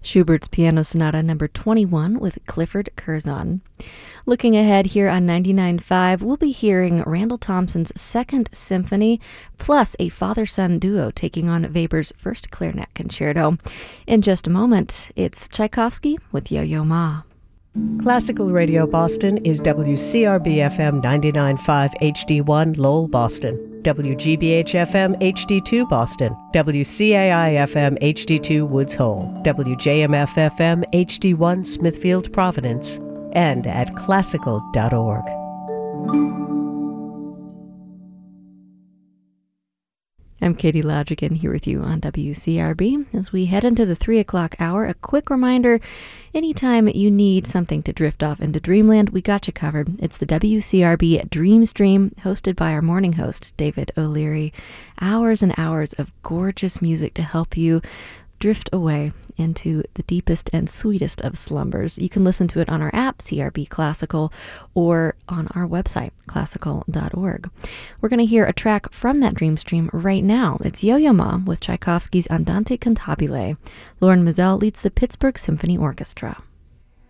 Schubert's Piano Sonata number 21 with Clifford Curzon. Looking ahead here on 99.5, we'll be hearing Randall Thompson's Second Symphony, plus a father-son duo taking on Weber's First Clarinet Concerto. In just a moment, it's Tchaikovsky with Yo-Yo Ma. Classical Radio Boston is WCRB-FM 99.5 HD1 Lowell, Boston, WGBH-FM HD2 Boston, WCAI-FM HD2 Woods Hole, WJMF-FM HD1 Smithfield, Providence, and at classical.org. I'm Katie Loudrigan here with you on WCRB. As we head into the 3 o'clock hour, a quick reminder, anytime you need something to drift off into dreamland, we got you covered. It's the WCRB Dream Stream, hosted by our morning host, David O'Leary. Hours and hours of gorgeous music to help you drift away into the deepest and sweetest of slumbers. You can listen to it on our app, CRB Classical, or on our website, classical.org. We're going to hear a track from that dream stream right now. It's Yo-Yo Ma with Tchaikovsky's Andante Cantabile. Lauren Mazel leads the Pittsburgh Symphony Orchestra.